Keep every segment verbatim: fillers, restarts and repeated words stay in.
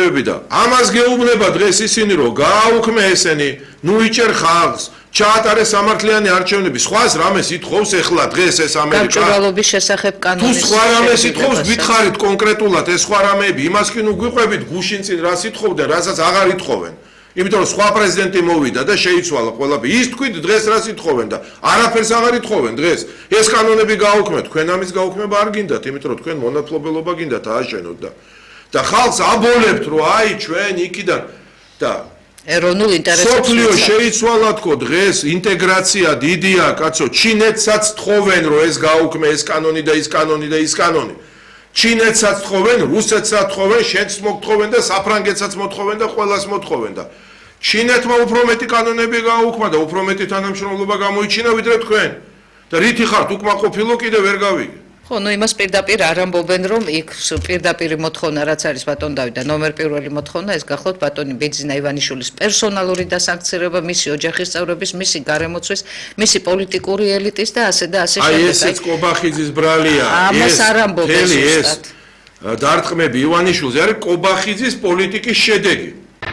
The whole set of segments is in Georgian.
მიღწევები და ამას გეუბნება დღეს ისინი რომ გააუქმე ესენი, ნუ იჭერ ხალხს, ჩაატარეს სამართლიანი არჩევნები, სხვას რამეს ითხოვს ეხლა დღეს ეს ამერიკა. გამჭვირვალობის შესახებ კანონის. თუ სხვა რამეს ითხოვს, გითხარით კონკრეტულად ეს სხვა რამეები, იმას კი ნუ გვიყვებით გუშინ წინ რას ითხოვდნენ, რასაც აღარ ითხოვენ. იმიტომ რომ სხვა პრეზიდენტი მოვიდა და შეიცვალა ყველაფერი. ის თქვით დღეს რას ითხოვენ და არაფერს აღარ ითხოვენ დღეს. ეს კანონები გააუქმეთ, თქვენ ამის გაუქმება არ გინდათ, იმიტომ რომ თქვენ მონათლობელობა გინდათ ააშენოთ და და ხალხს აბოლებთ რომ აი ჩვენ იქიდან და ეროვნულ ინტერესებს სოფლიო შეიცვალა თქო დღეს ინტეგრაცია დიდია კაცო ჩინეთსაც თხოვენ რომ ეს გაუქმე ეს კანონი და ის კანონი და ის კანონი ჩინეთსაც თხოვენ რუსეთსაც თხოვენ შენც მოგთხოვენ და საფრანგეთსაც მოთხოვენ და ყველას მოთხოვენ და ჩინეთმა უფრო მეტი კანონები გააუქმა და უფრო მეტი თანამშრომლობა გამოიჩინა ვიდრე თქვენ და რითი ხართ უკმაყოფილო კიდე ვერ გავიგე ხო, ნუ იმას პირდაპირ არ ამბობენ, რომ იქ პირდაპირი მოთხოვნა, რაც არის ბატონ დავით და ნომერ პირველი მოთხოვნა, ეს გახლავთ ბატონი ბეძინა ივანიშვილის პერსონალური დასაქცევება, მისი ოჯახის წევრების, მისი გარემოცვის, მისი პოლიტიკური ელიტის და ასე და ასე შემდეგ. აი ესეც კობახიძის ბრალია. ამას არ ამბობენ ზუსტად. დარტყმები ივანიშვილს არის კობახიძის პოლიტიკის შედეგი.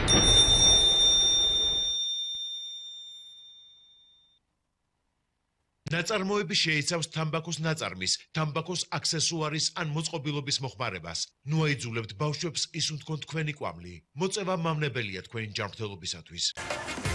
ნაწარმოები შეიცავს თამბაქოს ნაწარმის, თამბაქოს აქსესუარის ან მოწყობილობის მოხმარებას. ნუ აიძულებთ ბავშვებს ისუნთქონ თქვენი კვამლი. მოწევა მავნებელია თქვენი ჯანმრთელობისათვის.